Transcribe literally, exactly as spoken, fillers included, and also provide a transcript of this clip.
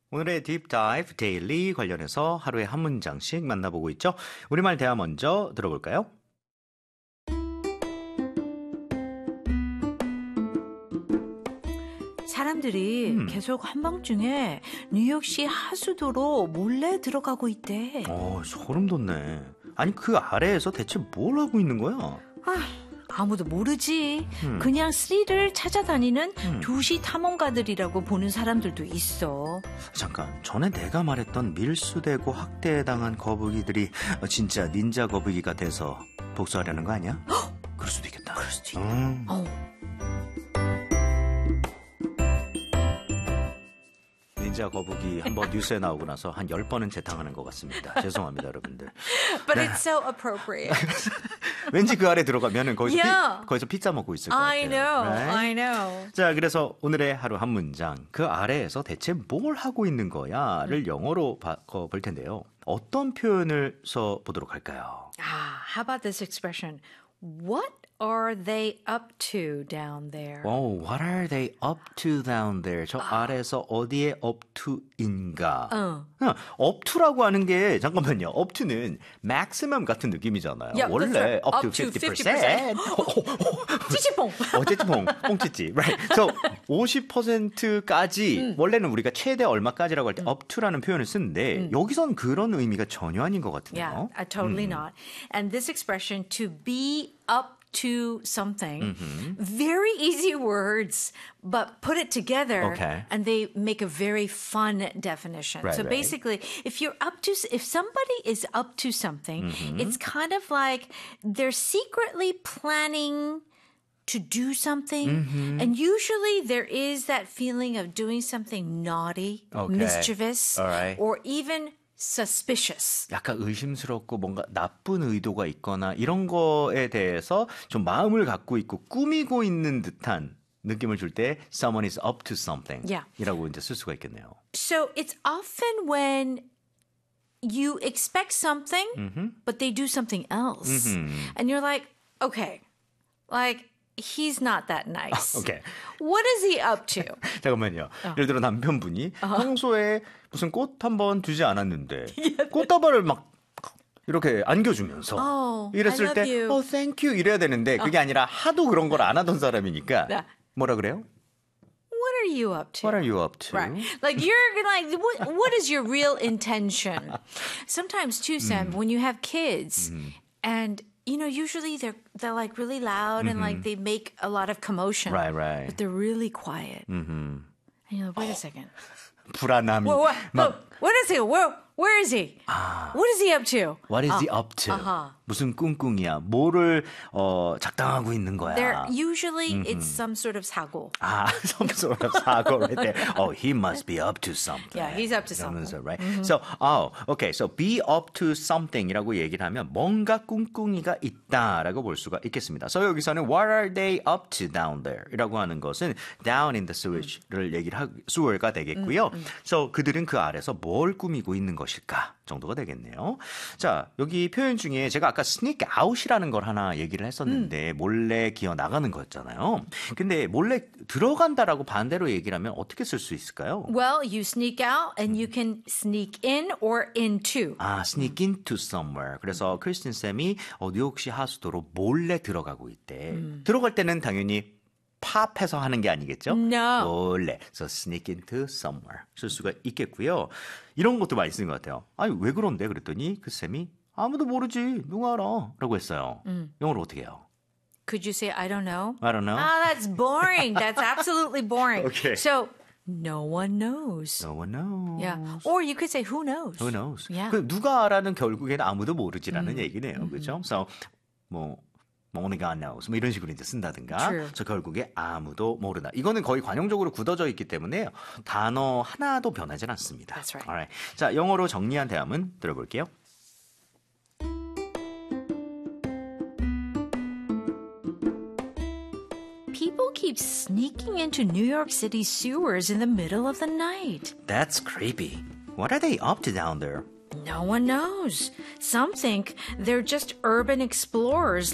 오늘의 딥다이브 데일리 관련해서 하루에 한 문장씩 만나보고 있죠. 우리말 대화 먼저 들어볼까요? 사람들이 음. 계속 한밤중에 뉴욕시 하수도로 몰래 들어가고 있대. 어, 소름 돋네. 아니 그 아래에서 대체 뭘 하고 있는 거야? 아, 아무도 모르지. 음. 그냥 스릴을 찾아다니는 음. 도시 탐험가들이라고 보는 사람들도 있어. 잠깐, 전에 내가 말했던 밀수되고 학대당한 거북이들이 진짜 닌자 거북이가 돼서 복수하려는 거 아니야? 헉! 그럴 수도 있겠다. 그럴 수도 있다. 음. 어. 닌자 거북이 한번 뉴스에 나오고 나서 한 열 번은 재탕하는 것 같습니다. 죄송합니다, 여러분들. But 네. it's so appropriate. 왠지 그 아래 들어가면은 거기서, yeah. 피, 거기서 피자 먹고 있을 것 같아요. I know, right? I know. 자, 그래서 오늘의 하루 한 문장. 그 아래에서 대체 뭘 하고 있는 거야?를 영어로 바꿔볼 텐데요. 어떤 표현을 써보도록 할까요? Ah, how about this expression? What are they up to down there? Oh, what are they up to down there? 저 아. 아래에서 어디에 up to인가? 어. up to라고 하는 게 잠깐만요. up to는 maximum 같은 느낌이잖아요. Yeah, 원래 right. up, up to to fifty fifty percent. percent. 찌찌뽕. 어, 찌찌뽕. 뽕찌찌. Right. So 오십 퍼센트까지 음. 원래는 우리가 최대 얼마까지라고 할 때 음. up to라는 표현을 쓰는데 음. 여기선 그런 의미가 전혀 아닌 것 같은데요. Yeah, totally 음. not. And this expression to be up to something. Mm-hmm. Very easy words, but put it together okay. and they make a very fun definition. Right, so right. basically, if you're up to, if somebody is up to something, mm-hmm. it's kind of like they're secretly planning to do something. Mm-hmm. And usually there is that feeling of doing something naughty, okay. mischievous, All right. or even suspicious. 약간 의심스럽고 뭔가 나쁜 의도가 있거나 이런 거에 대해서 좀 마음을 갖고 있고 꾸미고 있는 듯한 느낌을 줄 때 someone is up to something Yeah. 이라고 이제 쓸 수가 있겠네요. So it's often when you expect something, mm-hmm. but they do something else. Mm-hmm. And you're like, okay, like, he's not that nice. Okay. What is he up to? 잠깐만요. 어. 예를 들어 남편분이 어. 평소에 무슨 꽃 한 번 주지 않았는데 꽃다발을 막 이렇게 안겨주면서 oh, 이랬을 때 you. oh, thank you 이래야 되는데 그게 어. 아니라 하도 그런 걸 안 하던 사람이니까 네. 뭐라 그래요? What are you up to? What are you up to? Right. Like you're like, what, what is your real intention? Sometimes too, Sam, mm. when you have kids mm. and you know, usually they're they're like really loud mm-hmm. and like they make a lot of commotion. Right, right. But they're really quiet. Mm-hmm. And you're like, wait a second. 불안함이. What, what, 막, what is he? Where, where is he? 아, what is he up to? What is 어. he up to? Uh-huh. 무슨 꿍꿍이야? 뭐를 어, 작당하고 있는 거야? They're, usually mm-hmm. it's some sort of 사고. 아, some sort of 사고 right there. Oh, he must be up to something. Yeah, he's up to something. Right? Mm-hmm. So, oh, okay. So be up to something이라고 얘기를 하면 뭔가 꿍꿍이가 있다라고 볼 수가 있겠습니다. So 여기서는 what are they up to down there?이라고 하는 것은 down in the sewer를 얘기를 하 sewer가 되겠고요. 음, 음. So 그들은 그 아래서 뭘 꾸미고 있는 것일까 정도가 되겠네요. 자, 여기 표현 중에 제가 아까 sneak out이라는 걸 하나 얘기를 했었는데 음. 몰래 기어 나가는 거였잖아요. 근데 몰래 들어간다라고 반대로 얘기를 하면 어떻게 쓸 수 있을까요? Well, you sneak out and you can sneak in or into. 아, sneak into somewhere. 그래서 크리스틴 쌤이 어, 뉴욕시 하수도로 몰래 들어가고 있대. 음. 들어갈 때는 당연히 팝해서 하는 게 아니겠죠? No. 몰래. So sneak into somewhere. 쓸 수가 있겠고요. 이런 것도 많이 쓰는 것 같아요. 아니, 왜 그런데? 그랬더니 그 쌤이 아무도 모르지. 누가 알아? 라고 했어요. 음. 영어로 어떻게 해요? Could you say, I don't know? I don't know. Ah, that's boring. That's absolutely boring. Okay. So, no one knows. No one knows. Yeah. Or you could say, who knows? Who knows? Yeah. 그 누가 알아는 결국에는 아무도 모르지라는 음. 얘기네요. 음. 그렇죠? So, 뭐, only God knows. 뭐 이런 식으로 이제 쓴다든가. True. 그래서 결국에 아무도 모르다. 이거는 거의 관용적으로 굳어져 있기 때문에 단어 하나도 변하지 않습니다. That's right. Alright. 자, 영어로 정리한 대화문 들어볼게요. People keep sneaking into New York City sewers in the middle of the night. That's creepy. What are they up to down there? No one knows. Some think they're just urban explorers